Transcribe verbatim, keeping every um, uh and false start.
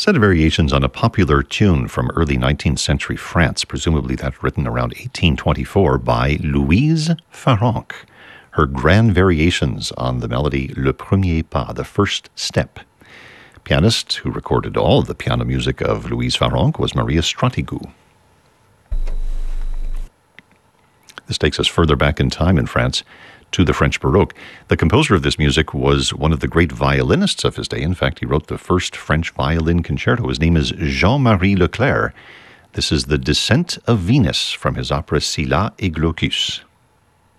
Set of variations on a popular tune from early nineteenth century France, presumably that written around eighteen twenty-four by Louise Farrenc. Her grand variations on the melody Le Premier Pas, the first step. Pianist who recorded all of the piano music of Louise Farrenc was Maria Stratigou. This takes us further back in time in France to the French Baroque. The composer of this music was one of the great violinists of his day. In fact, he wrote the first French violin concerto. His name is Jean-Marie Leclerc. This is the Descent of Venus from his opera Scylla et Glaucus.